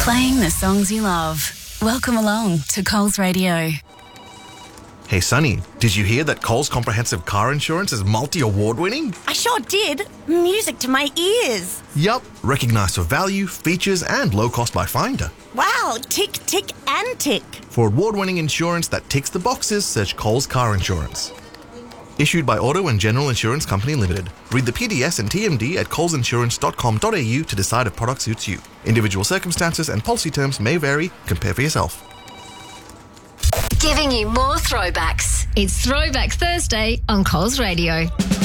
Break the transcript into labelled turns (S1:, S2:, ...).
S1: Playing the songs you love. Welcome along to Coles Radio.
S2: Hey Sunny, did you hear that Coles Comprehensive Car Insurance is multi-award winning?
S3: I sure did. Music to my ears.
S2: Yup, recognised for value, features and low cost by Finder.
S3: Wow, tick, tick and tick.
S2: For award-winning insurance that ticks the boxes, search Coles Car Insurance. Issued by Auto and General Insurance Company Limited. Read the PDS and TMD at colesinsurance.com.au to decide if product suits you. Individual circumstances and policy terms may vary. Compare for yourself.
S4: Giving you more throwbacks. It's Throwback Thursday on Coles Radio.